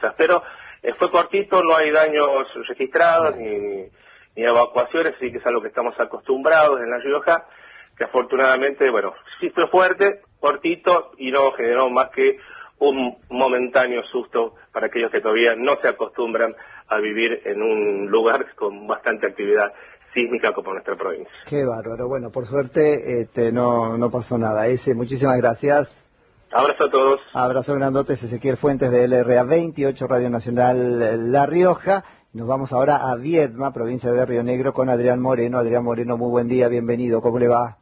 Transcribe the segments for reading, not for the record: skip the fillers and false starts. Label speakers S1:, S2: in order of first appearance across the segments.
S1: Pero fue cortito, no hay daños registrados ni evacuaciones, así que es algo que estamos acostumbrados en La Rioja, que afortunadamente, bueno, sí fue fuerte, cortito y no generó más que un momentáneo susto para aquellos que todavía no se acostumbran a vivir en un lugar con bastante actividad sísmica como nuestra provincia.
S2: Qué bárbaro. Bueno, por suerte no pasó nada. Muchísimas gracias.
S1: Abrazo a todos.
S2: Abrazo grandote, Ezequiel Fuentes de LRA 28, Radio Nacional La Rioja. Nos vamos ahora a Viedma, provincia de Río Negro, con Adrián Moreno. Adrián Moreno, muy buen día, bienvenido. ¿Cómo le va?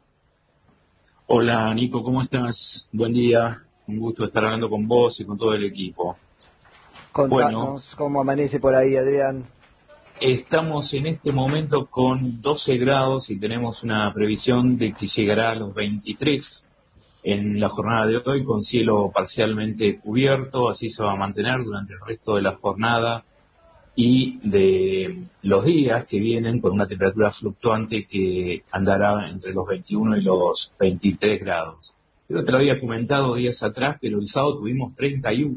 S3: Hola, Nico, ¿cómo estás? Buen día. Un gusto estar hablando con vos y con todo el equipo.
S2: Contanos cómo amanece por ahí, Adrián.
S3: Estamos en este momento con 12 grados y tenemos una previsión de que llegará a los 23 en la jornada de hoy, con cielo parcialmente cubierto. Así se va a mantener durante el resto de la jornada y de los días que vienen, con una temperatura fluctuante que andará entre los 21 y los 23 grados. Yo te lo había comentado días atrás, pero el sábado tuvimos 31.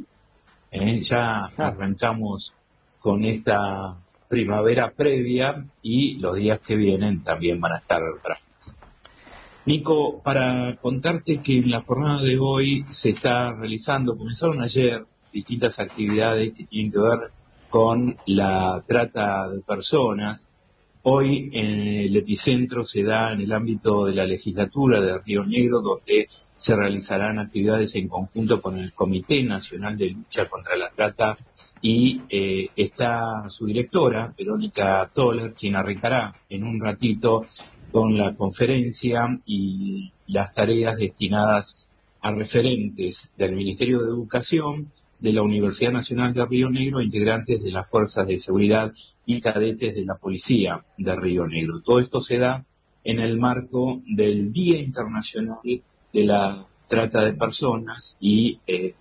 S3: Ya arrancamos con esta primavera previa y los días que vienen también van a estar trágicos. Nico, para contarte que en la jornada de hoy se está realizando, comenzaron ayer distintas actividades que tienen que ver con la trata de personas. Hoy en el epicentro se da en el ámbito de la legislatura de Río Negro, donde se realizarán actividades en conjunto con el Comité Nacional de Lucha contra la Trata y está su directora, Verónica Toller, quien arrancará en un ratito con la conferencia y las tareas destinadas a referentes del Ministerio de Educación, de la Universidad Nacional de Río Negro e integrantes de las fuerzas de seguridad y cadetes de la Policía de Río Negro. Todo esto se da en el marco del Día Internacional de la Trata de Personas y,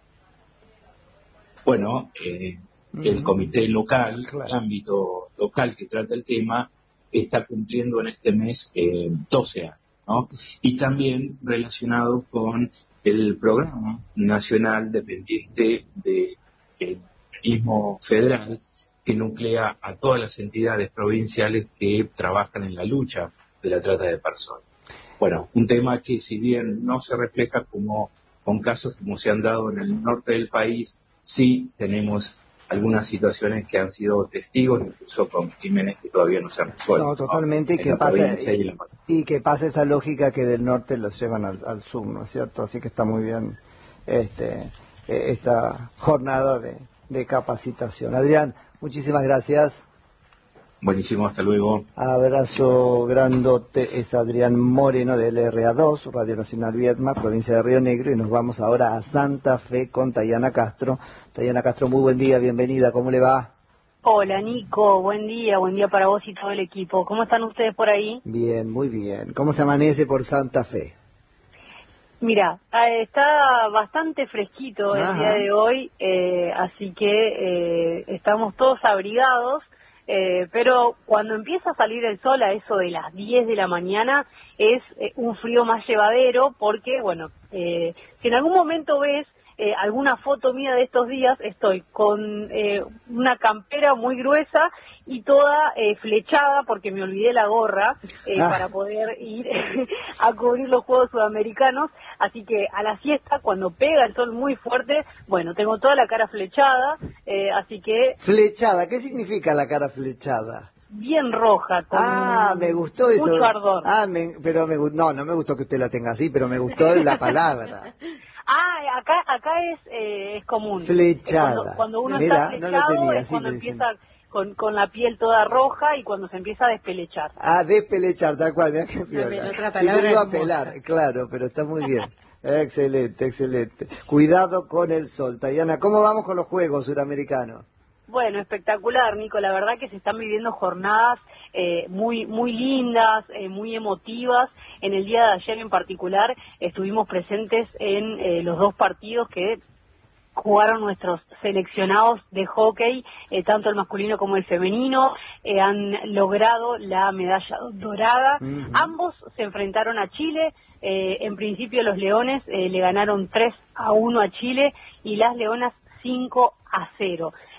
S3: el comité local, el ámbito local que trata el tema, está cumpliendo en este mes 12 años, ¿no? Y también relacionado con el programa nacional dependiente del organismo federal que nuclea a todas las entidades provinciales que trabajan en la lucha de la trata de personas. Bueno, un tema que si bien no se refleja con casos como se han dado en el norte del país, sí tenemos algunas situaciones que han sido testigos, incluso con crímenes que todavía no se han resuelto.
S2: No, totalmente, y que pasa esa lógica que del norte los llevan al sur, ¿no es cierto? Así que está muy bien esta jornada de capacitación. Adrián, muchísimas gracias.
S3: Buenísimo, hasta luego.
S2: Abrazo grandote, es Adrián Moreno de LRA2, Radio Nacional Viedma, provincia de Río Negro, y nos vamos ahora a Santa Fe con Tayana Castro. Tayana Castro, muy buen día, bienvenida, ¿cómo le va?
S4: Hola Nico, buen día para vos y todo el equipo. ¿Cómo están ustedes por ahí?
S2: Bien, muy bien. ¿Cómo se amanece por Santa Fe?
S4: Mira, está bastante fresquito el día de hoy, así que estamos todos abrigados. Pero cuando empieza a salir el sol a eso de las 10 de la mañana es un frío más llevadero porque, bueno, si en algún momento ves alguna foto mía de estos días, estoy con una campera muy gruesa y toda flechada porque me olvidé la gorra para poder ir a cubrir los Juegos Sudamericanos, así que a la siesta, cuando pega el sol muy fuerte, bueno, tengo toda la cara flechada, así que...
S2: ¿Flechada? ¿Qué significa la cara flechada?
S4: Bien roja, con
S2: me gustó eso.
S4: Mucho ardor.
S2: No me gustó que usted la tenga así, pero me gustó la palabra.
S4: Acá es común.
S2: Flechada.
S4: Cuando uno
S2: Mira,
S4: está flechado,
S2: no lo tenía,
S4: es cuando empieza con la piel toda roja y cuando se empieza a despelechar.
S2: Despelechar, tal cual, mira qué piola.
S5: Otra palabra
S2: iba a pelar, claro, pero está muy bien. Excelente, excelente. Cuidado con el sol. Tayana, ¿cómo vamos con los Juegos Suramericanos?
S4: Bueno, espectacular, Nico. La verdad que se están viviendo jornadas muy lindas, muy emotivas. En el día de ayer en particular estuvimos presentes en los dos partidos que jugaron nuestros seleccionados de hockey, tanto el masculino como el femenino, han logrado la medalla dorada. Ambos se enfrentaron a Chile. En principio los Leones le ganaron 3-1 a Chile y las Leonas 5-0.